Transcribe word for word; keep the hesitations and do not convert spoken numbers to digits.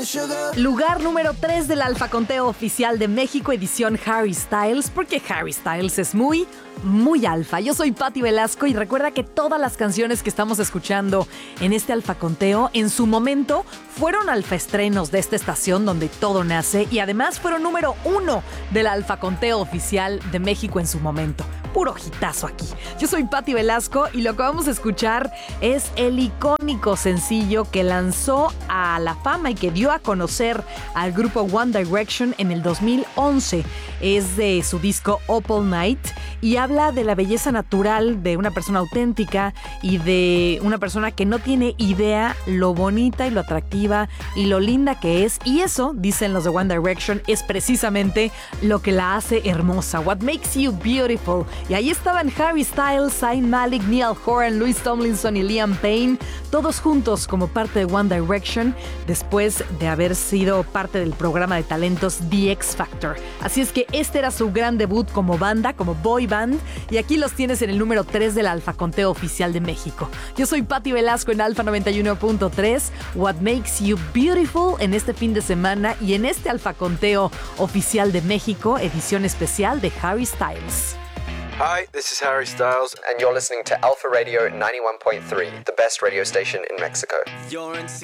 Lugar número tres del Alfa Conteo Oficial de México, edición Harry Styles, porque Harry Styles es muy, muy alfa. Yo soy Patti Velasco y recuerda que todas las canciones que estamos escuchando en este Alfa Conteo, en su momento, fueron alfa estrenos de esta estación donde todo nace y además fueron número uno del Alfa Conteo Oficial de México en su momento. Puro hitazo aquí. Yo soy Patti Velasco y lo que vamos a escuchar es el icónico sencillo que lanzó a la fama y que dio a conocer al grupo One Direction en el dos mil once. Es de su disco Up All Night y habla de la belleza natural de una persona auténtica y de una persona que no tiene idea lo bonita y lo atractiva y lo linda que es. Y eso, dicen los de One Direction, es precisamente lo que la hace hermosa. What makes you beautiful. Y ahí estaban Harry Styles, Zayn Malik, Niall Horan, Louis Tomlinson y Liam Payne, todos juntos como parte de One Direction, después de haber sido parte del programa de talentos The X Factor. Así es que este era su gran debut como banda, como boy band, y aquí los tienes en el número tres del Alfa Conteo Oficial de México. Yo soy Patti Velasco en Alfa noventa y uno punto tres, What Makes You Beautiful en este fin de semana y en este Alfa Conteo Oficial de México, edición especial de Harry Styles. Hi, this is Harry Styles, and you're listening to Alpha Radio ninety-one point three, the best radio station in Mexico.